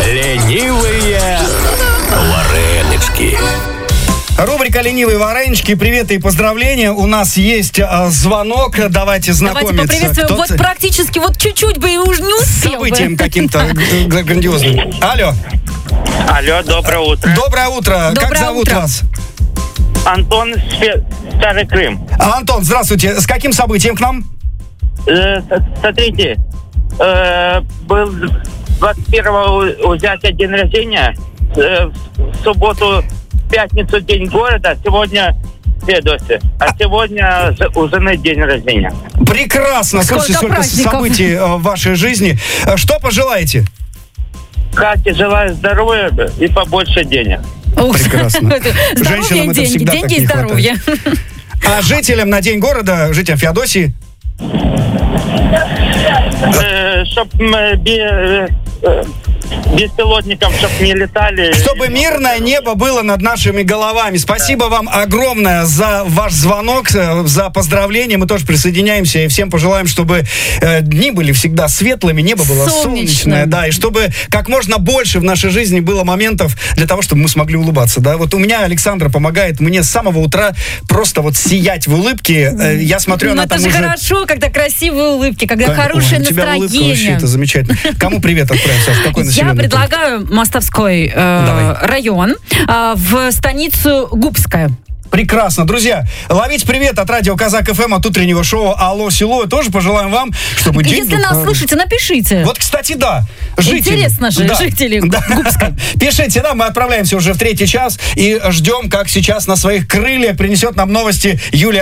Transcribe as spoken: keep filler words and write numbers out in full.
Ленивые варенички. Рубрика «Ленивые варенички». Привет и поздравления. У нас есть а, звонок. Давайте знакомиться. Давайте поприветствуем. Вот практически вот чуть-чуть бы и уж не успел событием бы. каким-то грандиозным. Алло. Алло, доброе утро. Доброе утро. Доброе как зовут утро. вас? Антон, Старый Крым. А, Антон, здравствуйте. С каким событием к нам? Э, смотрите, э, был двадцать первого у зятя день рождения, э, в субботу, в пятницу день города, сегодня Федосе, а сегодня у жены день рождения. Прекрасно. Сколько Слушайте, сколько праздников. событий э, в вашей жизни. Э, Что пожелаете? Кате желаю здоровья и побольше денег. Ух, Прекрасно. это Здоровье Женщинам и это деньги. всегда Деньги так и не здоровье. А жителям на День города, жителям Феодосии, Э, чтоб э, бе- э, беспилотникам, чтоб не летали. чтобы мирное небо было над нашими головами. Спасибо вам огромное за ваш звонок, э, за поздравления. Мы тоже присоединяемся и всем пожелаем, чтобы э, дни были всегда светлыми, небо было Солнечным. солнечное, да, и чтобы как можно больше в нашей жизни было моментов для того, чтобы мы смогли улыбаться, да. Вот у меня Александра помогает мне с самого утра просто вот сиять в улыбке. Э, я смотрю, Ну она это там же уже... хорошо, когда красивые улыбки, когда Ой, хорошее у тебя улыбка вообще, настроение. это замечательно. Кому привет отправим, Саш? Какой Я населенный пункт? предлагаю Мостовской э, Давай. район э, в станицу Губская. Прекрасно. Друзья, ловите привет от радио Казак ФМ, от утреннего шоу «Алло, село». Тоже пожелаем вам, чтобы день... Если нас слышите, напишите. Вот, кстати, да. Жители. Интересно же, жители Да. Губска. Пишите, да, мы отправляемся уже в третий час и ждем, как сейчас на своих крыльях принесет нам новости Юлия